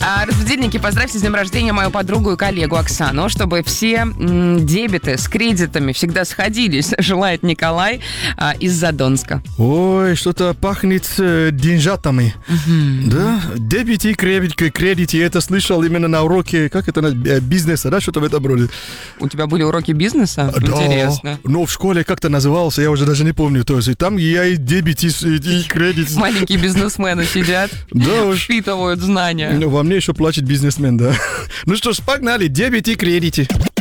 Распределенники, поздравьте с днем рождения мою подругу и коллегу Оксану, чтобы все дебеты с кредитами всегда сходились, желает Николай из Задонска. Ой, что-то пахнет деньжатами. Да, дебет и кредит, я это слышал именно на уроке, как это, бизнеса, да, что-то в этом роде. У тебя были уроки бизнеса? Интересно. Да, но в школе как-то назывался, я уже даже не помню. То есть там я и дебет, и кредит. Маленькие бизнесмены сидят, впитывают знания. Во мне еще плачет бизнесмен, да. Ну что ж, погнали, дебет и кредит.